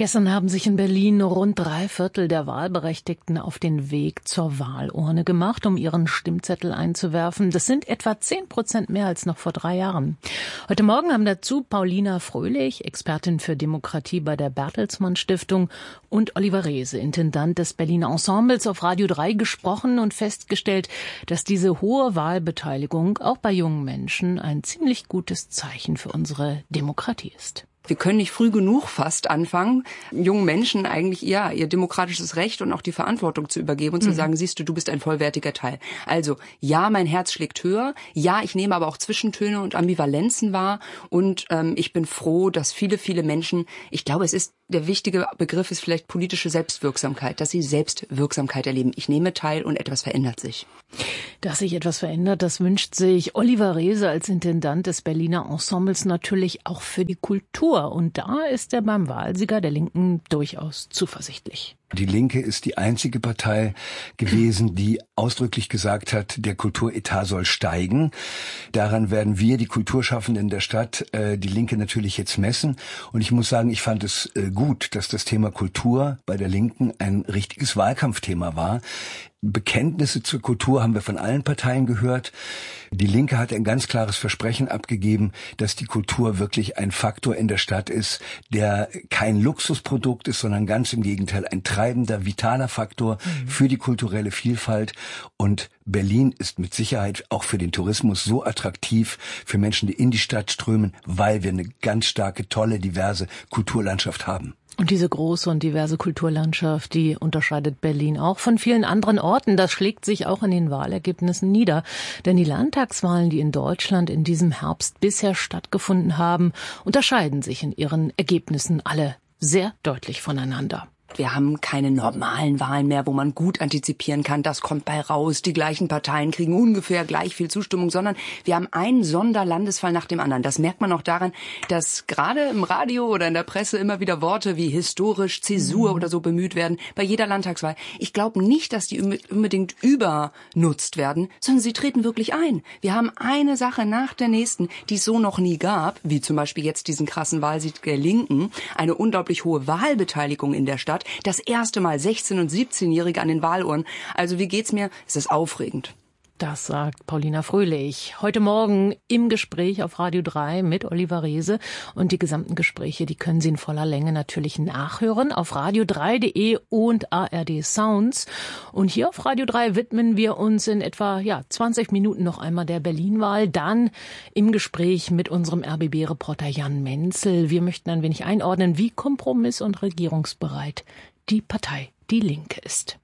Gestern haben sich in Berlin rund 3/4 der Wahlberechtigten auf den Weg zur Wahlurne gemacht, um ihren Stimmzettel einzuwerfen. Das sind etwa 10% mehr als noch vor 3 Jahren. Heute Morgen haben dazu Paulina Fröhlich, Expertin für Demokratie bei der Bertelsmann Stiftung, und Oliver Reese, Intendant des Berliner Ensembles, auf Radio 3 gesprochen und festgestellt, dass diese hohe Wahlbeteiligung auch bei jungen Menschen ein ziemlich gutes Zeichen für unsere Demokratie ist. Wir können nicht früh genug fast anfangen, jungen Menschen eigentlich ihr demokratisches Recht und auch die Verantwortung zu übergeben und zu sagen, siehst du, du bist ein vollwertiger Teil. Also, ja, mein Herz schlägt höher, ja, ich nehme aber auch Zwischentöne und Ambivalenzen wahr und ich bin froh, dass viele, viele Menschen, ich glaube, der wichtige Begriff ist vielleicht politische Selbstwirksamkeit, dass sie Selbstwirksamkeit erleben. Ich nehme teil und etwas verändert sich. Dass sich etwas verändert, das wünscht sich Oliver Reese als Intendant des Berliner Ensembles natürlich auch für die Kultur. Und da ist er beim Wahlsieger der Linken durchaus zuversichtlich. Die Linke ist die einzige Partei gewesen, die ausdrücklich gesagt hat, der Kulturetat soll steigen. Daran werden wir, die Kulturschaffenden der Stadt, die Linke natürlich jetzt messen. Und ich muss sagen, ich fand es gut, dass das Thema Kultur bei der Linken ein richtiges Wahlkampfthema war. Bekenntnisse zur Kultur haben wir von allen Parteien gehört. Die Linke hat ein ganz klares Versprechen abgegeben, dass die Kultur wirklich ein Faktor in der Stadt ist, der kein Luxusprodukt ist, sondern ganz im Gegenteil ein treibender, vitaler Faktor für die kulturelle Vielfalt. Und Berlin ist mit Sicherheit auch für den Tourismus so attraktiv für Menschen, die in die Stadt strömen, weil wir eine ganz starke, tolle, diverse Kulturlandschaft haben. Und diese große und diverse Kulturlandschaft, die unterscheidet Berlin auch von vielen anderen Orten. Das schlägt sich auch in den Wahlergebnissen nieder. Denn die Landtagswahlen, die in Deutschland in diesem Herbst bisher stattgefunden haben, unterscheiden sich in ihren Ergebnissen alle sehr deutlich voneinander. Wir haben keine normalen Wahlen mehr, wo man gut antizipieren kann, das kommt bei raus, die gleichen Parteien kriegen ungefähr gleich viel Zustimmung, sondern wir haben einen Sonderlandesfall nach dem anderen. Das merkt man auch daran, dass gerade im Radio oder in der Presse immer wieder Worte wie historisch, Zäsur oder so bemüht werden bei jeder Landtagswahl. Ich glaube nicht, dass die unbedingt übernutzt werden, sondern sie treten wirklich ein. Wir haben eine Sache nach der nächsten, die es so noch nie gab, wie zum Beispiel jetzt diesen krassen Wahlsieg der Linken, eine unglaublich hohe Wahlbeteiligung in der Stadt. Das erste Mal 16- und 17-Jährige an den Wahlurnen. Also wie geht's mir? Es ist aufregend. Das sagt Paulina Fröhlich. Heute Morgen im Gespräch auf Radio 3 mit Oliver Reese. Und die gesamten Gespräche, die können Sie in voller Länge natürlich nachhören auf radio3.de und ARD Sounds. Und hier auf Radio 3 widmen wir uns in etwa 20 Minuten noch einmal der Berlin-Wahl. Dann im Gespräch mit unserem RBB-Reporter Jan Menzel. Wir möchten ein wenig einordnen, wie kompromiss- und regierungsbereit die Partei Die Linke ist.